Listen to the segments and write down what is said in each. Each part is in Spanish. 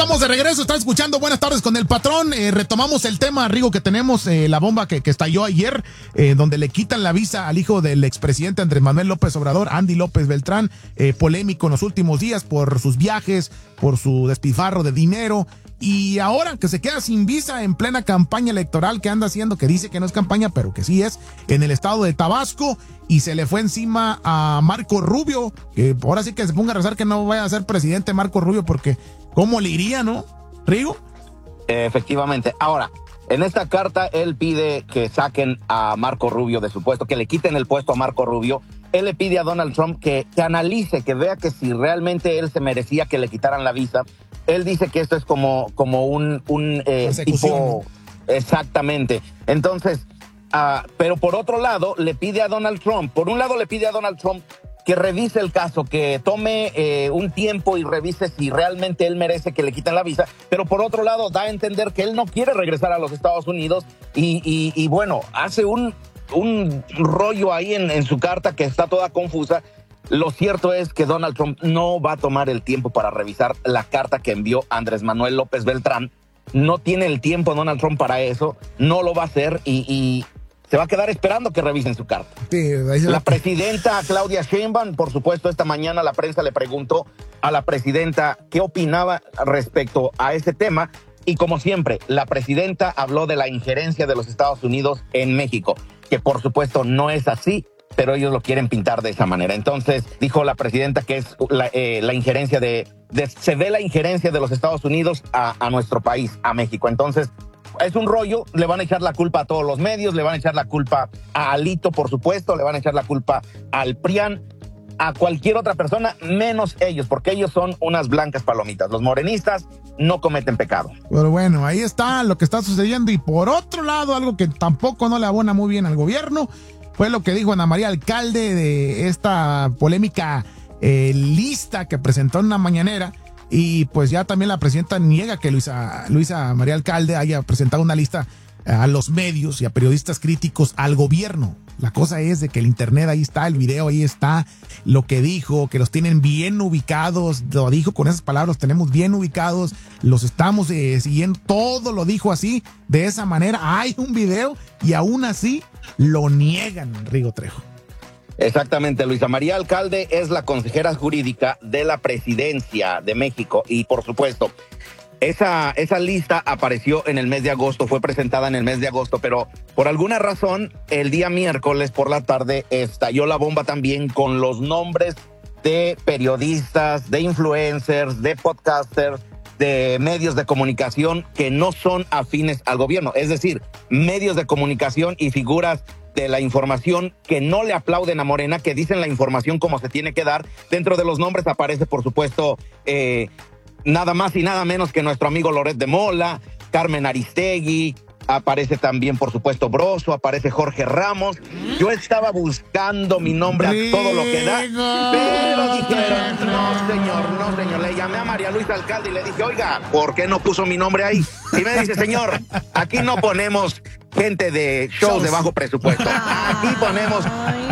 estamos de regreso, está escuchando Buenas tardes con el patrón. Retomamos el tema, Rigo, que tenemos, la bomba que estalló ayer, donde le quitan la visa al hijo del expresidente Andrés Manuel López Obrador, Andy López Beltrán, polémico en los últimos días por sus viajes, por su despilfarro de dinero. Y ahora que se queda sin visa en plena campaña electoral que anda haciendo, que dice que no es campaña, pero que sí es, en el estado de Tabasco, y se le fue encima a Marco Rubio, que ahora sí que se ponga a rezar que no vaya a ser presidente Marco Rubio, porque ¿cómo le iría, no, Rigo? Efectivamente. Ahora, en esta carta él pide que saquen a Marco Rubio de su puesto, que le quiten el puesto a Marco Rubio. Él le pide a Donald Trump que analice, que vea que si realmente él se merecía que le quitaran la visa. Él dice que esto es como un tipo... Exactamente. Entonces, pero por otro lado, le pide a Donald Trump, que revise el caso, que tome un tiempo y revise si realmente él merece que le quiten la visa, pero por otro lado da a entender que él no quiere regresar a los Estados Unidos y bueno, hace un rollo ahí en su carta que está toda confusa. Lo cierto es que Donald Trump no va a tomar el tiempo para revisar la carta que envió Andrés Manuel López Beltrán. No tiene el tiempo Donald Trump para eso, no lo va a hacer y se va a quedar esperando que revisen su carta. Sí, la presidenta Claudia Sheinbaum, por supuesto, esta mañana la prensa le preguntó a la presidenta qué opinaba respecto a ese tema y como siempre, la presidenta habló de la injerencia de los Estados Unidos en México, que por supuesto no es así, pero ellos lo quieren pintar de esa manera. Entonces, dijo la presidenta que es la injerencia se ve la injerencia de los Estados Unidos a nuestro país, a México. Entonces, es un rollo, le van a echar la culpa a todos los medios, le van a echar la culpa a Alito, por supuesto, le van a echar la culpa al PRIAN, a cualquier otra persona, menos ellos, porque ellos son unas blancas palomitas. Los morenistas no cometen pecado. Pero bueno, ahí está lo que está sucediendo. Y por otro lado, algo que tampoco no le abona muy bien al gobierno, fue lo que dijo Ana María Alcalde de esta polémica lista que presentó en una mañanera. Y pues ya también la presidenta niega que Luisa María Alcalde haya presentado una lista a los medios y a periodistas críticos al gobierno. La cosa es de que el internet ahí está, el video ahí está, lo que dijo, que los tienen bien ubicados, lo dijo con esas palabras, los tenemos bien ubicados, los estamos siguiendo, todo lo dijo así, de esa manera. Hay un video y aún así lo niegan, Rigo Trejo. Exactamente, Luisa María Alcalde es la consejera jurídica de la presidencia de México y por supuesto, esa lista apareció en el mes de agosto, fue presentada en el mes de agosto, pero por alguna razón el día miércoles por la tarde estalló la bomba también con los nombres de periodistas, de influencers, de podcasters, de medios de comunicación que no son afines al gobierno, es decir, medios de comunicación y figuras de la información que no le aplauden a Morena, que dicen la información como se tiene que dar. Dentro de los nombres aparece, por supuesto, nada más y nada menos que nuestro amigo Loret de Mola, Carmen Aristegui, aparece también, por supuesto, Broso, aparece Jorge Ramos. Yo estaba buscando mi nombre a todo lo que da, pero dijeron, no señor, le llamé a María Luisa Alcalde y le dije, oiga, ¿por qué no puso mi nombre ahí? Y me dice, señor, aquí no ponemos gente de shows de bajo presupuesto, aquí ponemos...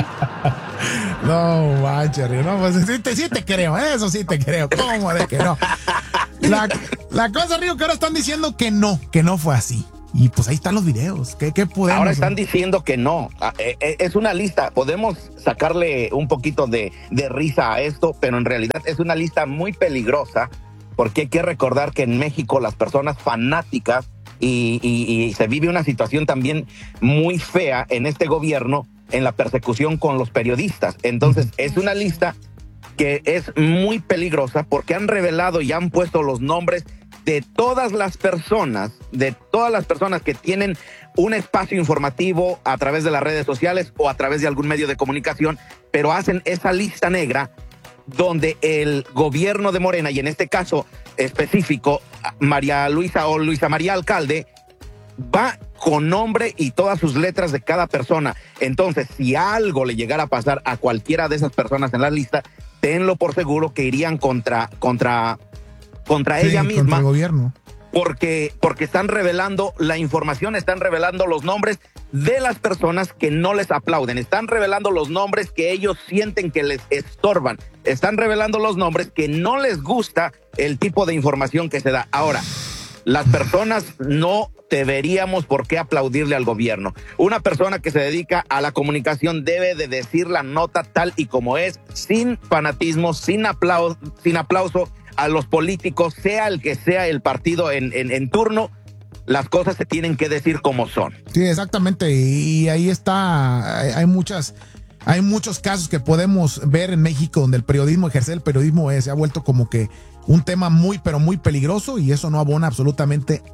No, manches, no, pues sí te creo, eso sí te creo, ¿cómo de que no? La cosa, Río, que ahora están diciendo que no fue así. Y pues ahí están los videos. ¿Qué podemos? Ahora están diciendo que no. Es una lista. Podemos sacarle un poquito de risa a esto, pero en realidad es una lista muy peligrosa porque hay que recordar que en México las personas fanáticas y se vive una situación también muy fea en este gobierno en la persecución con los periodistas. Entonces es una lista que es muy peligrosa porque han revelado y han puesto los nombres de todas las personas que tienen un espacio informativo a través de las redes sociales o a través de algún medio de comunicación, pero hacen esa lista negra donde el gobierno de Morena, y en este caso específico, María Luisa o Luisa María Alcalde, va con nombre y todas sus letras de cada persona. Entonces, si algo le llegara a pasar a cualquiera de esas personas en la lista, tenlo por seguro que irían contra ella misma. Contra el gobierno. porque están revelando la información, están revelando los nombres de las personas que no les aplauden, están revelando los nombres que ellos sienten que les estorban, están revelando los nombres que no les gusta el tipo de información que se da. Ahora, las personas no deberíamos por qué aplaudirle al gobierno. Una persona que se dedica a la comunicación debe de decir la nota tal y como es, sin fanatismo, sin aplauso a los políticos, sea el que sea el partido en turno. Las cosas se tienen que decir como son. Sí, exactamente. Y ahí está, hay muchos casos que podemos ver en México donde el periodismo, ejercer el periodismo se ha vuelto como que un tema muy, pero muy peligroso, y eso no abona absolutamente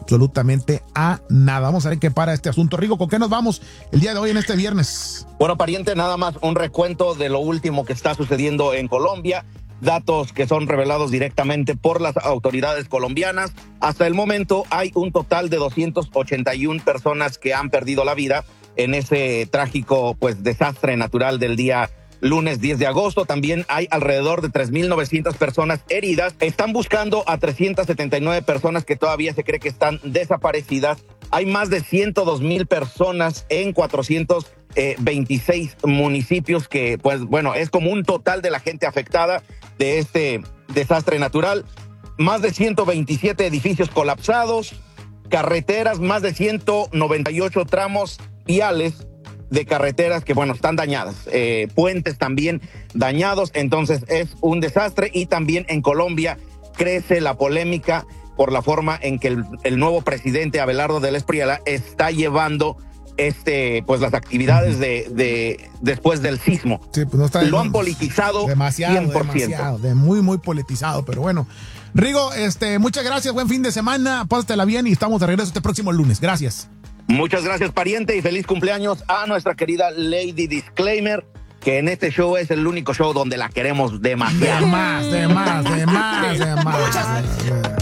a nada. Vamos a ver qué para este asunto. Rigo, ¿con qué nos vamos el día de hoy en este viernes? Bueno, pariente, nada más un recuento de lo último que está sucediendo en Colombia. Datos que son revelados directamente por las autoridades colombianas. Hasta el momento hay un total de 281 personas que han perdido la vida en ese trágico desastre natural del día lunes 10 de agosto. También hay alrededor de 3,900 personas heridas. Están buscando a 379 personas que todavía se cree que están desaparecidas. Hay más de 102,000 personas en 426 municipios que, es como un total de la gente afectada de este desastre natural. Más de 127 edificios colapsados, carreteras, más de 198 tramos viales de carreteras que, están dañadas, puentes también dañados. Entonces es un desastre. Y también en Colombia crece la polémica por la forma en que el nuevo presidente Abelardo del Espriella está llevando las actividades de después del sismo. Sí, pues no está lo han politizado demasiado, 100%. Muy politizado, pero bueno. Rigo, muchas gracias, buen fin de semana, pásatela bien y estamos de regreso este próximo lunes. Gracias. Muchas gracias, pariente, y feliz cumpleaños a nuestra querida Lady Disclaimer, que en este show es el único show donde la queremos demasiado. De más.